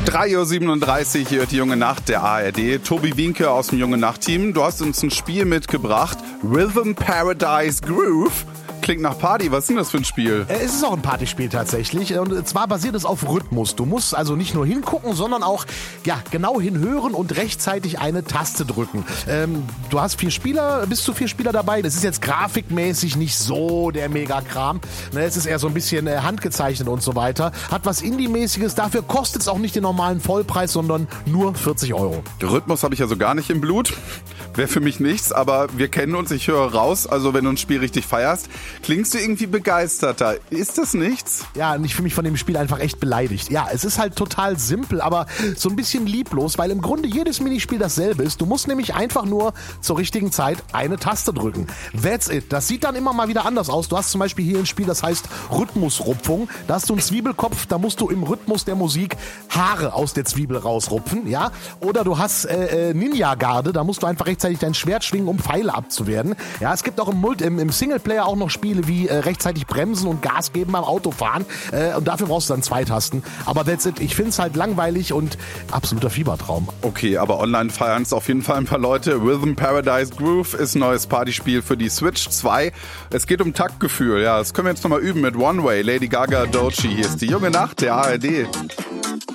3:37 Uhr, hier hört die Junge Nacht der ARD. Tobi Wienke aus dem Junge Nacht-Team. Du hast uns ein Spiel mitgebracht. Rhythm Paradise Groove. Klingt nach Party. Was ist denn das für ein Spiel? Es ist auch ein Partyspiel tatsächlich. Und zwar basiert es auf Rhythmus. Du musst also nicht nur hingucken, sondern auch genau hinhören und rechtzeitig eine Taste drücken. Du hast bis zu 4 Spieler dabei. Das ist jetzt grafikmäßig nicht so der Mega-Kram. Es ist eher so ein bisschen handgezeichnet und so weiter. Hat was Indie-mäßiges. Dafür kostet es auch nicht den normalen Vollpreis, sondern nur 40 Euro. Rhythmus habe ich also gar nicht im Blut. Wäre für mich nichts, aber wir kennen uns, ich höre raus. Also wenn du ein Spiel richtig feierst, klingst du irgendwie begeisterter. Ist das nichts? Ja, und ich fühle mich von dem Spiel einfach echt beleidigt. Ja, es ist halt total simpel, aber so ein bisschen lieblos, weil im Grunde jedes Minispiel dasselbe ist. Du musst nämlich einfach nur zur richtigen Zeit eine Taste drücken. That's it. Das sieht dann immer mal wieder anders aus. Du hast zum Beispiel hier ein Spiel, das heißt Rhythmusrupfung. Da hast du einen Zwiebelkopf, da musst du im Rhythmus der Musik Haare aus der Zwiebel rausrupfen, ja? Oder du hast Ninja-Garde, da musst du einfach rechtzeitig dein Schwert schwingen, um Pfeile abzuwehren. Ja, es gibt auch im Singleplayer auch noch Spiele wie rechtzeitig bremsen und Gas geben beim Autofahren. Und dafür brauchst du dann 2 Tasten. Aber that's it. Ich finde es halt langweilig und absoluter Fiebertraum. Okay, aber online feiern es auf jeden Fall ein paar Leute. Rhythm Paradise Groove ist ein neues Partyspiel für die Switch 2. Es geht um Taktgefühl. Ja, das können wir jetzt nochmal üben mit One Way, Lady Gaga, Doechii. Hier ist die Junge Nacht der ARD.